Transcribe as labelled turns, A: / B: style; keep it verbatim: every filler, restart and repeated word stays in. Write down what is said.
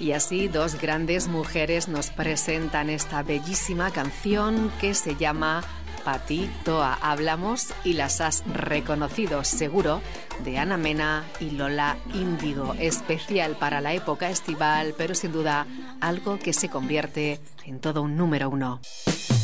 A: Y así dos grandes mujeres nos presentan esta bellísima canción que se llama Pati Toa. Hablamos, y las has reconocido seguro, de Ana Mena y Lola Índigo. Especial para la época estival, pero sin duda algo que se convierte en todo un número uno.